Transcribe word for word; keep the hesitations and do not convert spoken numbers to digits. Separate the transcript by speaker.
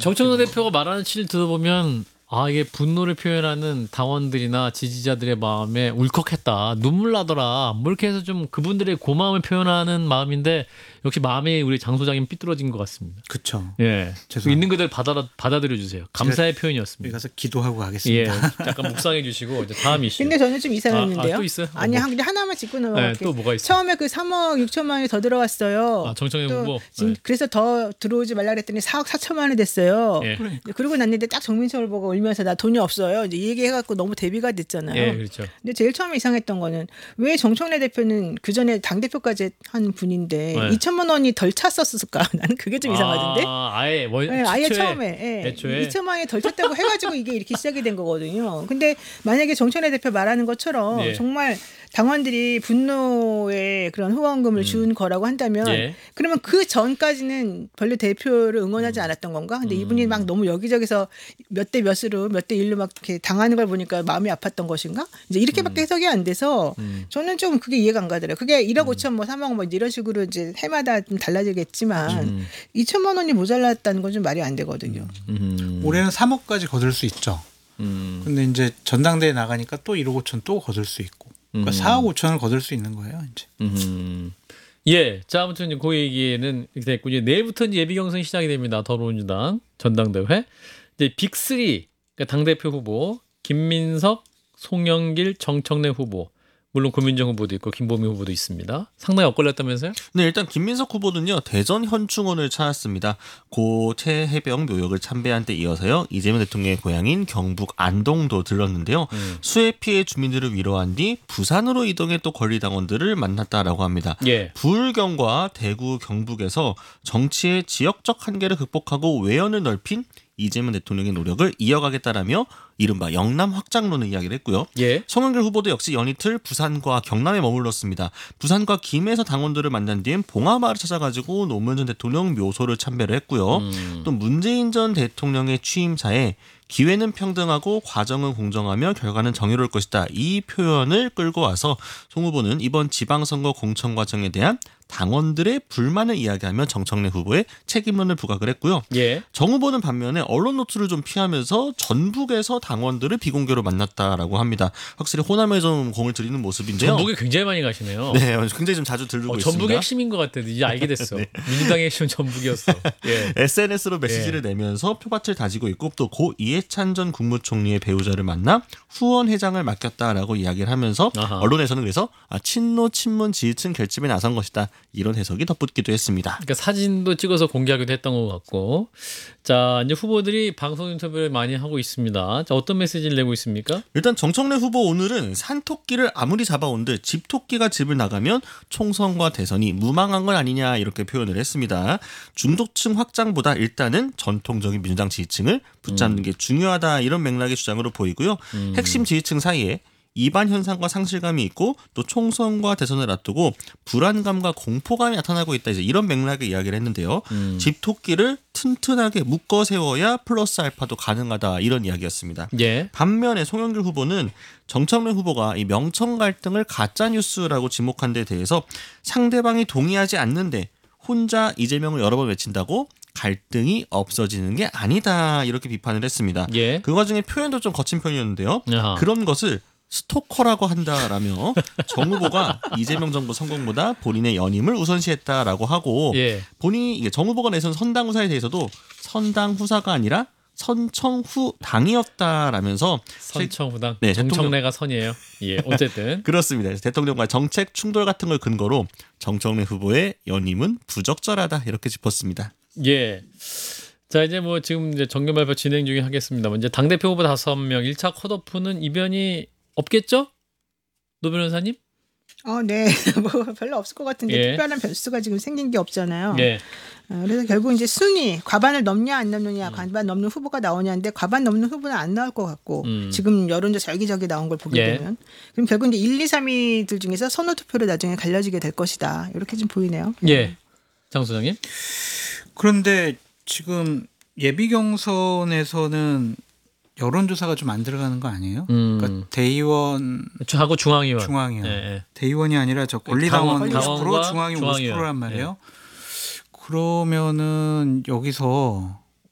Speaker 1: 정청래 대표가 말하는 치를 들어보면 아 이게 분노를 표현하는 당원들이나 지지자들의 마음에 울컥했다. 눈물 나더라. 뭐 이렇게 해서 좀 그분들의 고마움을 표현하는 마음인데 역시 마음이 우리 장 소장님 삐뚤어진 것 같습니다.
Speaker 2: 그렇죠.
Speaker 1: 예, 죄송합니다. 있는 그대로 받아 받아들여 주세요. 감사의 표현이었습니다.
Speaker 2: 가서 기도하고 가겠습니다.
Speaker 1: 예, 잠깐 묵상해 주시고 이제 다음 이슈.
Speaker 3: 근데 저는 좀 이상했는데요.
Speaker 1: 아, 아, 또 있어요?
Speaker 3: 아니
Speaker 1: 뭐.
Speaker 3: 한 하나만 짚고 넘어갈게요.
Speaker 1: 네, 또 뭐가 있어요?
Speaker 3: 처음에 그 삼억 육천만 원이 더 들어왔어요.
Speaker 1: 아, 정청래
Speaker 3: 또
Speaker 1: 후보.
Speaker 3: 지금
Speaker 1: 네.
Speaker 3: 그래서 더 들어오지 말라 그랬더니 사억 사천만 원이 됐어요.
Speaker 1: 예.
Speaker 3: 그러고 났는데 딱 정민철 보고 울면서 나 돈이 없어요. 이제 이 얘기해갖고 너무 대비가 됐잖아요.
Speaker 1: 예, 그렇죠.
Speaker 3: 근데 제일 처음에 이상했던 거는 왜 정청래 대표는 그 전에 당 대표까지 한 분인데
Speaker 1: 네.
Speaker 3: 이천만 원이 덜 찼었을까? 나는 그게 좀 이상하던데.
Speaker 1: 아, 아예 원,
Speaker 3: 네, 아예
Speaker 1: 애초에,
Speaker 3: 처음에 예.
Speaker 1: 애초에.
Speaker 3: 이천만 원이 덜 찼다고 해가지고 이게 이렇게 시작이 된 거거든요. 근데 만약에 정청래 대표 말하는 것처럼
Speaker 1: 예.
Speaker 3: 정말 당원들이 분노의 그런 후원금을
Speaker 1: 음.
Speaker 3: 준 거라고 한다면
Speaker 1: 예.
Speaker 3: 그러면 그 전까지는 별로 대표를 응원하지 않았던 건가? 근데
Speaker 1: 음.
Speaker 3: 이분이 막 너무 여기저기서 몇 대 몇으로 몇 대 일로 막 이렇게 당하는 걸 보니까 마음이 아팠던 것인가? 이제 이렇게밖에 해석이 안 돼서
Speaker 1: 음.
Speaker 3: 저는 좀 그게 이해가 안 가더라고요. 그게 일억 오천 뭐 삼억 뭐 이런 식으로 이제 해마다 좀 달라지겠지만
Speaker 1: 음.
Speaker 3: 이천만 원이 모자랐다는 건 좀 말이 안 되거든요.
Speaker 1: 음.
Speaker 2: 올해는 삼억까지 거둘 수 있죠.
Speaker 1: 음.
Speaker 2: 근데 이제 전당대회 나가니까 또 일억 오천 또 거둘 수 있고. 그러니까
Speaker 1: 음.
Speaker 2: 사억 오천을 거둘 수 있는 거예요, 이제.
Speaker 1: 음. 예, 자 아무튼 이제 그 얘기는 이렇게 됐고 이제 내일부터 이제 예비 경선이 시작이 됩니다. 더불어민주당 전당대회. 이제 빅쓰리 그러니까 당 대표 후보 김민석, 송영길, 정청래 후보. 물론 고민정 후보도 있고 김보미 후보도 있습니다. 상당히 엇갈렸다면서요?
Speaker 4: 네, 일단 김민석 후보는요 대전 현충원을 찾았습니다. 고 최해병 묘역을 참배한 데 이어서요 이재명 대통령의 고향인 경북 안동도 들렀는데요.
Speaker 1: 음.
Speaker 4: 수해 피해 주민들을 위로한 뒤 부산으로 이동해 또 권리당원들을 만났다라고 합니다.
Speaker 1: 예.
Speaker 4: 부울경과 대구, 경북에서 정치의 지역적 한계를 극복하고 외연을 넓힌 이재명 대통령의 노력을 이어가겠다라며 이른바 영남 확장론을 이야기를 했고요.
Speaker 1: 예.
Speaker 4: 송영길 후보도 역시 연이틀 부산과 경남에 머물렀습니다. 부산과 김해에서 당원들을 만난 뒤엔 봉하마을을 찾아가지고 노무현 전 대통령 묘소를 참배를 했고요.
Speaker 1: 음.
Speaker 4: 또 문재인 전 대통령의 취임사에 기회는 평등하고 과정은 공정하며 결과는 정의로울 것이다. 이 표현을 끌고 와서 송 후보는 이번 지방선거 공천 과정에 대한 당원들의 불만을 이야기하며 정청래 후보의 책임론을 부각을 했고요.
Speaker 1: 예.
Speaker 4: 정 후보는 반면에 언론 노출을 좀 피하면서 전북에서 당원들을 비공개로 만났다라고 합니다. 확실히 호남에 좀 공을 들이는 모습인데요.
Speaker 1: 전북에 굉장히 많이 가시네요.
Speaker 4: 네, 굉장히 좀 자주 들르고
Speaker 1: 어,
Speaker 4: 있습니다.
Speaker 1: 전북의 핵심인 것 같아. 이제 알게 됐어.
Speaker 4: 네.
Speaker 1: 민주당의 핵심은 전북이었어. 예.
Speaker 4: 에스엔에스로 메시지를
Speaker 1: 예.
Speaker 4: 내면서 표밭을 다지고 있고 또 고 이해찬 전 국무총리의 배우자를 만나 후원회장을 맡겼다라고 이야기를 하면서
Speaker 1: 아하.
Speaker 4: 언론에서는 그래서 아, 친노 친문 지지층 결집에 나선 것이다. 이런 해석이 덧붙기도 했습니다.
Speaker 1: 그러니까 사진도 찍어서 공개하기도 했던 것 같고. 자, 이제 후보들이 방송 인터뷰를 많이 하고 있습니다. 자, 어떤 메시지를 내고 있습니까?
Speaker 4: 일단 정청래 후보 오늘은 산토끼를 아무리 잡아온들 집토끼가 집을 나가면 총선과 대선이 무망한 건 아니냐 이렇게 표현을 했습니다. 중도층 확장보다 일단은 전통적인 민주당 지지층을 붙잡는
Speaker 1: 음.
Speaker 4: 게 중요하다 이런 맥락의 주장으로 보이고요.
Speaker 1: 음.
Speaker 4: 핵심 지지층 사이에 이반 현상과 상실감이 있고 또 총선과 대선을 앞두고 불안감과 공포감이 나타나고 있다. 이제 이런 맥락의 이야기를 했는데요.
Speaker 1: 음.
Speaker 4: 집토끼를 튼튼하게 묶어 세워야 플러스 알파도 가능하다. 이런 이야기였습니다.
Speaker 1: 예.
Speaker 4: 반면에 송영길 후보는 정청래 후보가 이 명청 갈등을 가짜 뉴스라고 지목한 데 대해서 상대방이 동의하지 않는데 혼자 이재명을 여러 번 외친다고 갈등이 없어지는 게 아니다. 이렇게 비판을 했습니다.
Speaker 1: 예.
Speaker 4: 그 와중에 표현도 좀 거친 편이었는데요.
Speaker 1: 아하.
Speaker 4: 그런 것을 스토커라고 한다라며 정 후보가 이재명 정부 성공보다 본인의 연임을 우선시했다라고 하고
Speaker 1: 예.
Speaker 4: 본인이 이게 정 후보가 내세운 선당 후사에 대해서도 선당 후사가 아니라 선청후 당이었다라면서
Speaker 1: 선청후당.
Speaker 4: 네,
Speaker 1: 정청래가 선이에요. 예. 어쨌든.
Speaker 4: 그렇습니다. 그래서 대통령과 정책 충돌 같은 걸 근거로 정청래 후보의 연임은 부적절하다 이렇게 짚었습니다.
Speaker 1: 예. 자, 이제 뭐 지금 이제 정견 발표 진행 중에 하겠습니다만 이제 당 대표 후보 다섯 명 일 차 컷오프는 이변이 없겠죠? 노 변호사님?
Speaker 3: 어, 네. 뭐 별로 없을 것 같은데
Speaker 1: 예.
Speaker 3: 특별한 변수가 지금 생긴 게 없잖아요.
Speaker 1: 예.
Speaker 3: 어, 그래서 결국 이제 순위 과반을 넘냐 안 넘느냐,
Speaker 1: 음.
Speaker 3: 과반 넘는 후보가 나오냐인데 과반 넘는 후보는 안 나올 것 같고
Speaker 1: 음.
Speaker 3: 지금 여론조사 여기저기 나온 걸 보게
Speaker 1: 예.
Speaker 3: 되면 그럼 결국 이제 일, 이, 삼 위들 중에서 선호 투표로 나중에 갈려지게 될 것이다. 이렇게 좀 보이네요.
Speaker 1: 예. 장 소장님?
Speaker 2: 그런데 지금 예비 경선에서는 여론조사가 좀 안 들어가는 거 아니에요?
Speaker 1: 음.
Speaker 2: 그러니까 대의원,
Speaker 1: 하고 중앙위원.
Speaker 2: 중앙위원,
Speaker 1: 예, 예.
Speaker 2: 대의원이 아니라 저 권리당원
Speaker 1: 당원,
Speaker 2: 오십 퍼센트, 중앙위원 오십 퍼센트란 말이에요.
Speaker 1: 예.
Speaker 2: 그러면은 여기서